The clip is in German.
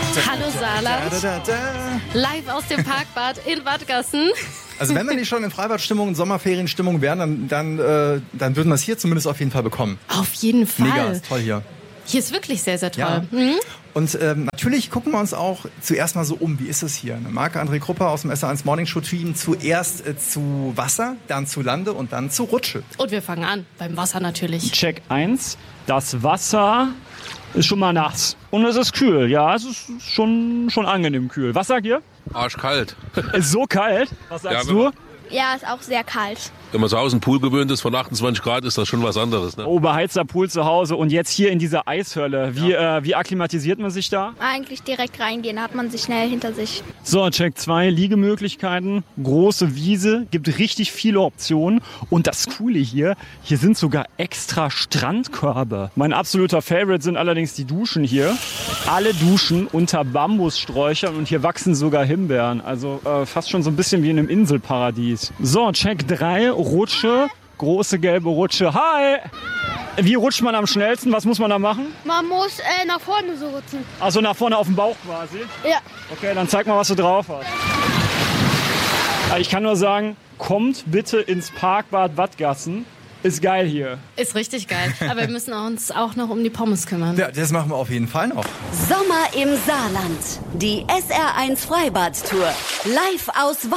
Hallo Saarland, live aus dem Parkbad in Wadgassen. Also wenn wir nicht schon in Freibadstimmung, in Sommerferienstimmung wären, dann würden wir es hier zumindest auf jeden Fall bekommen. Auf jeden Fall. Mega, ist toll hier. Hier ist wirklich sehr, sehr toll. Ja. Mhm. Und natürlich gucken wir uns auch zuerst mal so um, wie ist es hier? Marc-André Krupper aus dem SR1 Morning Show Team zuerst zu Wasser, dann zu Lande und dann zu Rutsche. Und wir fangen an, beim Wasser natürlich. Check 1, das Wasser ist schon mal nass. Und es ist kühl, ja, es ist schon angenehm kühl. Was sagt ihr? Arschkalt. Ist so kalt? Was sagst du? Ja, ist auch sehr kalt. Wenn man zu Hause einen Pool gewöhnt ist von 28 Grad, ist das schon was anderes. Ne? Oberheizter Pool zu Hause und jetzt hier in dieser Eishölle. Wie akklimatisiert man sich da? Eigentlich direkt reingehen, hat man sich schnell hinter sich. So, Check 2, Liegemöglichkeiten, große Wiese, gibt richtig viele Optionen. Und das Coole hier sind sogar extra Strandkörbe. Mein absoluter Favorite sind allerdings die Duschen hier. Alle Duschen unter Bambussträuchern und hier wachsen sogar Himbeeren. Also fast schon so ein bisschen wie in einem Inselparadies. So, Check 3, Rutsche, große gelbe Rutsche. Hi! Wie rutscht man am schnellsten? Was muss man da machen? Man muss nach vorne so rutschen. Also nach vorne auf dem Bauch quasi? Ja. Okay, dann zeig mal, was du drauf hast. Ich kann nur sagen, kommt bitte ins Parkbad Wadgassen. Ist geil hier. Ist richtig geil. Aber wir müssen uns auch noch um die Pommes kümmern. Ja, das machen wir auf jeden Fall noch. Sommer im Saarland. Die SR1 Freibad-Tour. Live aus